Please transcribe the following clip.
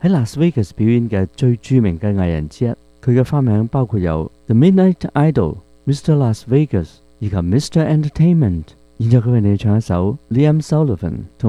喺 Las Vegas 表演嘅最著名嘅藝人之一。佢嘅花名包括有 The Midnight Idol、Mr. Las Vegas 以及 Mr. Entertainment。現在佢為你唱一首 Liam Sullivan 同